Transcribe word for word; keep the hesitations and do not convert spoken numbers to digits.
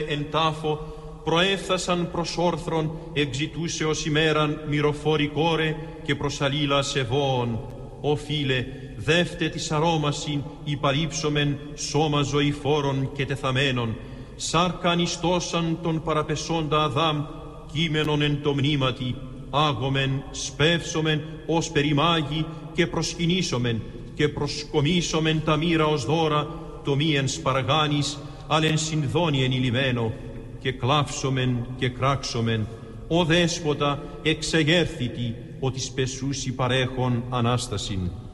εν τάφο, προέφθασαν προς όρθρον, εξητούσε ως ημέραν μυροφόρη κόρε και προς αλλήλα σεβόων. Ω φίλε, δεύτε της αρώμασιν υπαρύψομεν σώμα ζωηφόρων και τεθαμένων, σάρκα ανιστώσαν τον παραπεσόντα Αδάμ, κείμενον εν το μνήματι, άγομεν, σπεύσομεν ως περιμάγι και προσκυνήσομεν και προσκομίσομεν τα μοίρα ως δώρα, το μη εν σπαργάνης, αλλά εν συνδόνι ενηλυμένο, και κλάψομεν και κράξομεν, ο δέσποτα εξεγέρθητη, ο της πεσούσι παρέχων Ανάστασιν.